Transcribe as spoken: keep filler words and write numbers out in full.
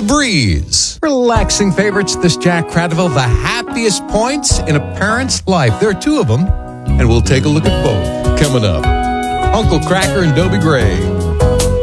Breeze. Relaxing favorites, this Jack Cradaville, the happiest points in a parent's life. There are two of them, and we'll take a look at both coming up. Uncle Kracker and Dobie Gray.